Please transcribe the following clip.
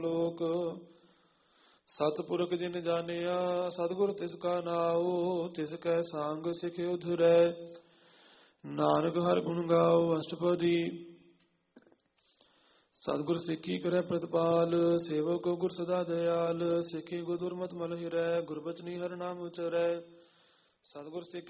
ਲੋਕ ਸਤਿਪੁਰਖ ਜਿਨ ਜਾਣਿਆ ਸਤਿਗੁਰ ਤਿਸ ਕਾ ਨਾਉ ਤਿਸ ਕੈ ਸੰਗ ਸਿਖਿਓ ਧੁਰੈ ਨਾਨਕ ਹਰ ਗੁਣ ਗਾਓ ਅਸ਼ਟਪਦੀ ਸਤਿਗੁਰ ਸਿੱਖੀ ਕਰੈ ਪ੍ਰਤਪਾਲ ਸੇਵਕ ਗੁਰ ਸਦਾ ਦਇਆਲ ਸਿੱਖੀ ਗੁਰ ਦੁਰਮਤਿ ਮਲ ਹਿਰੈ ਗੁਰਬਚਨੀ ਹਰਿ ਨਾਮ ਉਚਰੈ ਸਤਿਗੁਰ ਸਿੱਖ